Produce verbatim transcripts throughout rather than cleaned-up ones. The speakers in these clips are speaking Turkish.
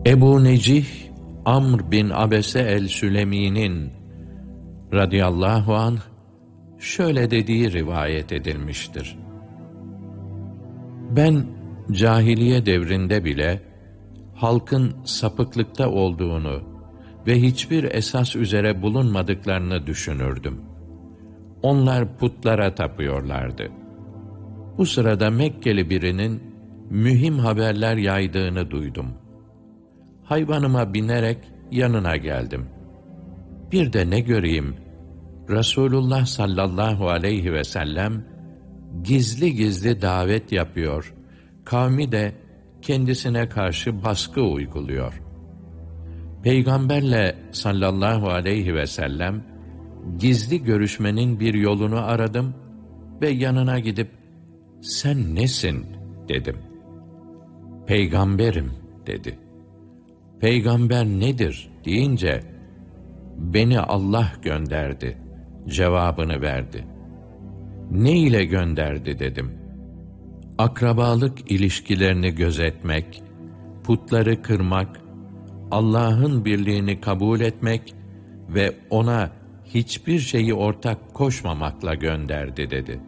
Ebu Necih Amr bin Abese el-Sülemi'nin radıyallahu anh şöyle dediği rivayet edilmiştir. Ben cahiliye devrinde bile halkın sapıklıkta olduğunu ve hiçbir esas üzere bulunmadıklarını düşünürdüm. Onlar putlara tapıyorlardı. Bu sırada Mekkeli birinin mühim haberler yaydığını duydum. Hayvanıma binerek yanına geldim. Bir de ne göreyim, Resulullah sallallahu aleyhi ve sellem gizli gizli davet yapıyor, kavmi de kendisine karşı baskı uyguluyor. Peygamberle sallallahu aleyhi ve sellem gizli görüşmenin bir yolunu aradım ve yanına gidip "Sen nesin?" dedim. "Peygamberim." dedi. "Peygamber nedir?" deyince "Beni Allah gönderdi." cevabını verdi. "Ne ile gönderdi?" dedim. "Akrabalık ilişkilerini gözetmek, putları kırmak, Allah'ın birliğini kabul etmek ve ona hiçbir şeyi ortak koşmamakla gönderdi." dedi.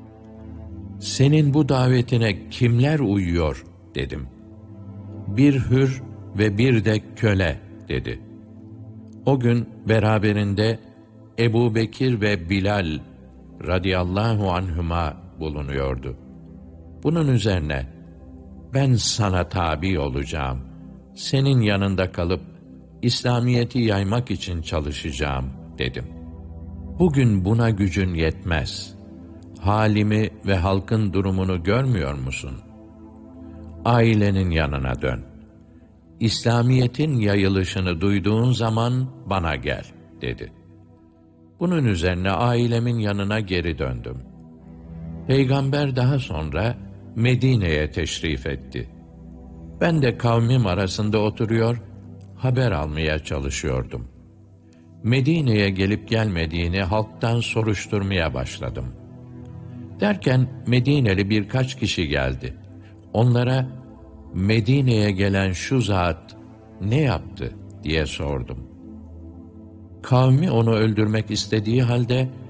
"Senin bu davetine kimler uyuyor?" dedim. "Bir hür ve bir de köle." dedi. O gün beraberinde Ebu Bekir ve Bilal radıyallahu anhuma bulunuyordu. Bunun üzerine "Ben sana tabi olacağım, senin yanında kalıp İslamiyet'i yaymak için çalışacağım." dedim. "Bugün buna gücün yetmez. Halimi ve halkın durumunu görmüyor musun? Ailenin yanına dön. İslamiyet'in yayılışını duyduğun zaman bana gel." dedi. Bunun üzerine ailemin yanına geri döndüm. Peygamber daha sonra Medine'ye teşrif etti. Ben de kavmim arasında oturuyor, haber almaya çalışıyordum. Medine'ye gelip gelmediğini halktan soruşturmaya başladım. Derken Medineli birkaç kişi geldi. Onlara "Medine'ye gelen şu zat ne yaptı?" diye sordum. Kavmi onu öldürmek istediği halde